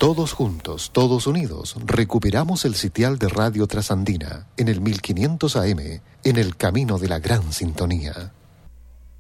Todos juntos, todos unidos, recuperamos el sitial de Radio Trasandina en el 1500 AM, en el camino de la gran sintonía.